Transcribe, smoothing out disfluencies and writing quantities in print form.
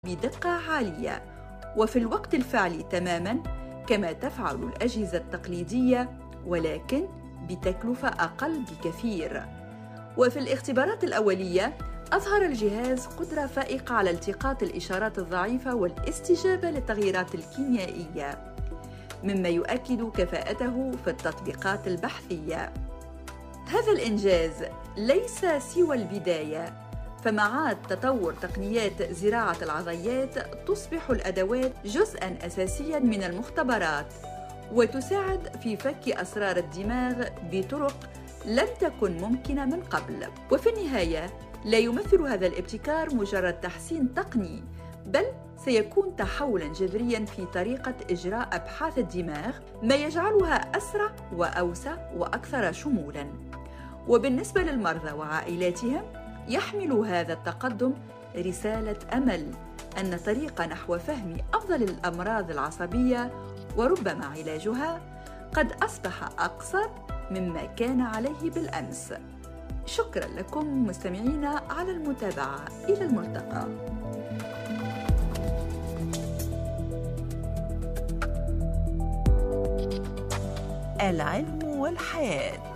بدقة عالية وفي الوقت الفعلي تماماً كما تفعل الأجهزة التقليدية، ولكن بتكلفة أقل بكثير. وفي الاختبارات الأولية أظهر الجهاز قدرة فائقة على التقاط الإشارات الضعيفة والاستجابة للتغييرات الكيميائية، مما يؤكد كفاءته في التطبيقات البحثية. هذا الإنجاز ليس سوى البداية، فمع تطور تقنيات زراعة العضيات تصبح الأدوات جزءاً أساسياً من المختبرات، وتساعد في فك أسرار الدماغ بطرق لم تكن ممكنة من قبل. وفي النهاية لا يمثل هذا الابتكار مجرد تحسين تقني، بل سيكون تحولاً جذرياً في طريقة إجراء أبحاث الدماغ، ما يجعلها أسرع وأوسع وأكثر شمولاً. وبالنسبة للمرضى وعائلاتهم، يحمل هذا التقدم رسالة أمل أن طريق نحو فهم أفضل الأمراض العصبية وربما علاجها قد أصبح أقصر مما كان عليه بالأمس. شكراً لكم مستمعينا على المتابعة. إلى الملتقى. العلم والحياة.